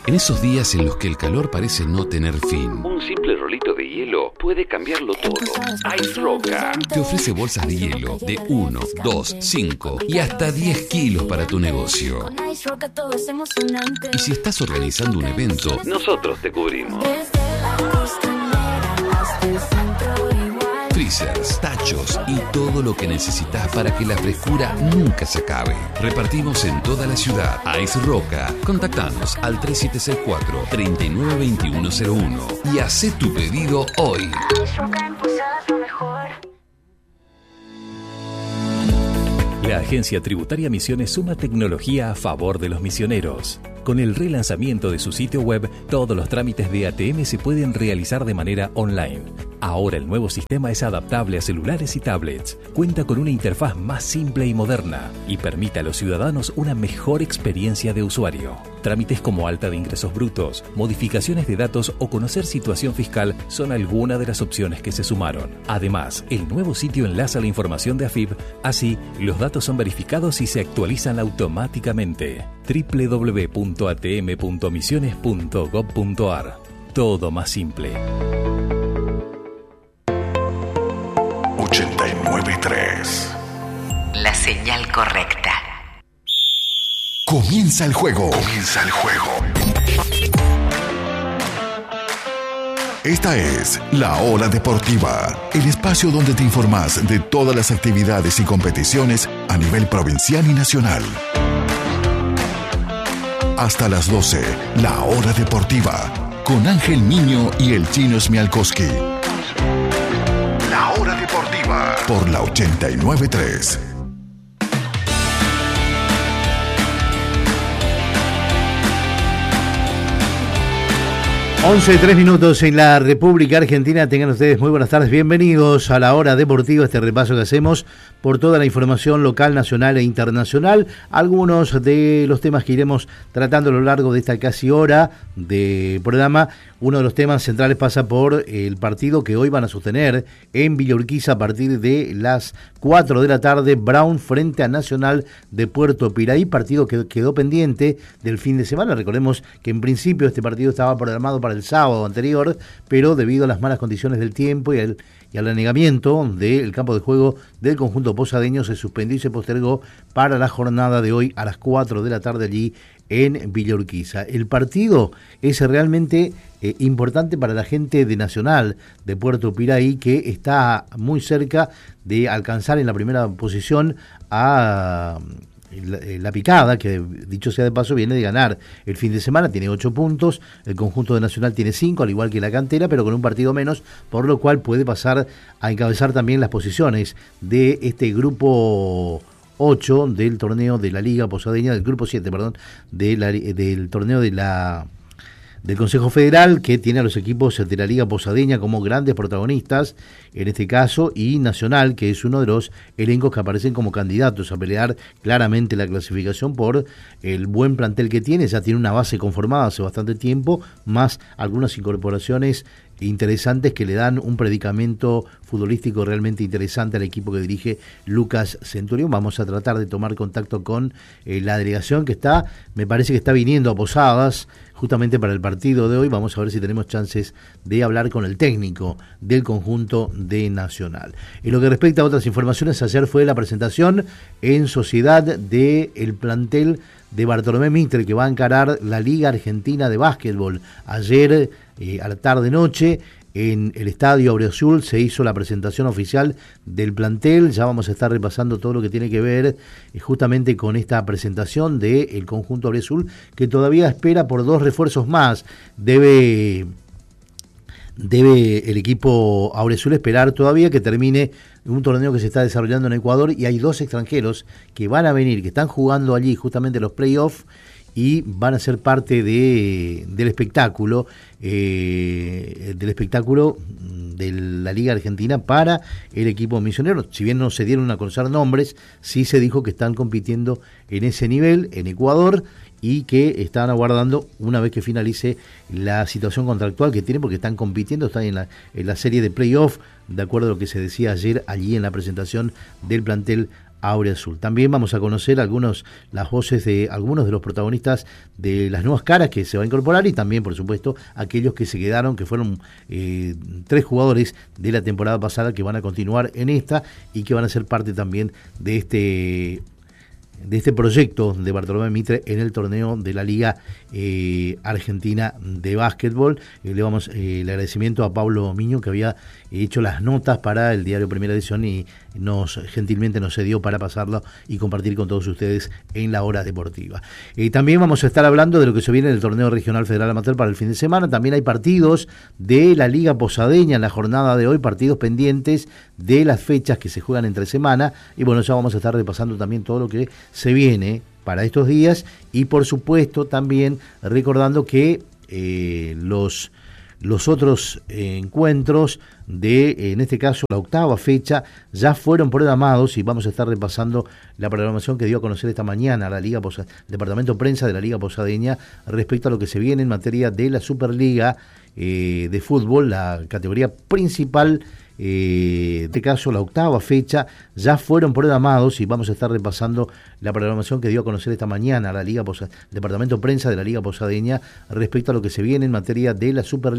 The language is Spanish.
En esos días en los que el calor parece no tener fin, un simple rolito de hielo puede cambiarlo todo. Ice Roca te ofrece bolsas de hielo de 1, 2, 5 y hasta 10 kilos para tu negocio. Y si estás organizando un evento, nosotros te cubrimos. Freezers, tachos y todo lo que necesitas para que la frescura nunca se acabe. Repartimos en toda la ciudad. Ice Roca. Contactanos al 3764-392101 y haz tu pedido hoy. La Agencia Tributaria Misiones suma tecnología a favor de los misioneros. Con el relanzamiento de su sitio web, todos los trámites de ATM se pueden realizar de manera online. Ahora el nuevo sistema es adaptable a celulares y tablets, cuenta con una interfaz más simple y moderna y permite a los ciudadanos una mejor experiencia de usuario. Trámites como alta de ingresos brutos, modificaciones de datos o conocer situación fiscal son algunas de las opciones que se sumaron. Además, el nuevo sitio enlaza la información de AFIP, así los datos son verificados y se actualizan automáticamente. www.atm.misiones.gov.ar. Todo más simple. 89.3. La señal correcta. Comienza el juego. Esta es La Hora Deportiva, el espacio donde te informás de todas las actividades y competiciones a nivel provincial y nacional. Hasta las 12, La Hora Deportiva, con Ángel Miño y el Chino Smialkowski. La Hora Deportiva, por la 89.3. 11:03 en la República Argentina. Tengan ustedes muy buenas tardes. Bienvenidos a La Hora Deportiva, este repaso que hacemos por toda la información local, nacional e internacional. Algunos de los temas que iremos tratando a lo largo de esta casi hora de programa. Uno de los temas centrales pasa por el partido que hoy van a sostener en Villa Urquiza a partir de las 4 de la tarde. Brown frente a Nacional de Puerto Piraí, partido que quedó pendiente del fin de semana. Recordemos que en principio este partido estaba programado para el sábado anterior, pero debido a las malas condiciones del tiempo y al anegamiento del campo de juego del conjunto posadeño, se suspendió y se postergó para la jornada de hoy a las 4 de la tarde allí en Villa Urquiza. El partido es realmente importante para la gente de Nacional de Puerto Piraí, que está muy cerca de alcanzar en la primera posición a la Picada, que dicho sea de paso viene de ganar el fin de semana, tiene 8 puntos, el conjunto de Nacional tiene 5, al igual que la Cantera, pero con un partido menos, por lo cual puede pasar a encabezar también las posiciones de este grupo 8 del torneo de la Liga Posadeña, del grupo 7, perdón, del torneo del Consejo Federal, que tiene a los equipos de la Liga Posadeña como grandes protagonistas, en este caso, y Nacional, que es uno de los elencos que aparecen como candidatos a pelear claramente la clasificación por el buen plantel que tiene. Ya tiene una base conformada hace bastante tiempo, más algunas incorporaciones interesantes que le dan un predicamento futbolístico realmente interesante al equipo que dirige Lucas Centurión. Vamos a tratar de tomar contacto con la delegación que me parece que está viniendo a Posadas justamente para el partido de hoy. Vamos a ver si tenemos chances de hablar con el técnico del conjunto de Nacional. En lo que respecta a otras informaciones, ayer fue la presentación en sociedad del plantel de Bartolomé Mitre, que va a encarar la Liga Argentina de Básquetbol. Ayer a la tarde-noche en el Estadio Aureazul se hizo la presentación oficial del plantel. Ya vamos a estar repasando todo lo que tiene que ver justamente con esta presentación del conjunto Aureazul, que todavía espera por 2 refuerzos más. Debe el equipo Aureazul esperar todavía que termine un torneo que se está desarrollando en Ecuador, y hay 2 extranjeros que van a venir, que están jugando allí justamente los playoffs y van a ser parte del espectáculo de la Liga Argentina para el equipo misionero. Si bien no se dieron a conocer nombres, sí se dijo que están compitiendo en ese nivel en Ecuador y que están aguardando una vez que finalice la situación contractual que tienen, porque están compitiendo, están en la serie de playoff, de acuerdo a lo que se decía ayer allí en la presentación del plantel Auriazul. También vamos a conocer las voces de algunos de los protagonistas de las nuevas caras que se va a incorporar y también, por supuesto, aquellos que se quedaron, que fueron 3 jugadores de la temporada pasada que van a continuar en esta y que van a ser parte también de este proyecto de Bartolomé Mitre en el torneo de la Liga Argentina de Básquetbol. Le damos el agradecimiento a Pablo Miño, que había hecho las notas para el diario Primera Edición y gentilmente nos cedió para pasarlo y compartir con todos ustedes en la hora deportiva. También vamos a estar hablando de lo que se viene en el torneo regional federal amateur para el fin de semana. También hay partidos de la Liga Posadeña en la jornada de hoy, partidos pendientes de las fechas que se juegan entre semana. Y bueno, ya vamos a estar repasando también todo lo que se viene para estos días y por supuesto también recordando que los otros encuentros en este caso la 8ª fecha, ya fueron programados y vamos a estar repasando la programación que dio a conocer esta mañana la Liga Departamento Prensa de la Liga Posadeña respecto a lo que se viene en materia de la Superliga de fútbol, la categoría principal. En este caso la 8ª fecha, ya fueron programados y vamos a estar repasando la programación que dio a conocer esta mañana la Liga Departamento Prensa de la Liga Posadeña respecto a lo que se viene en materia de la Superliga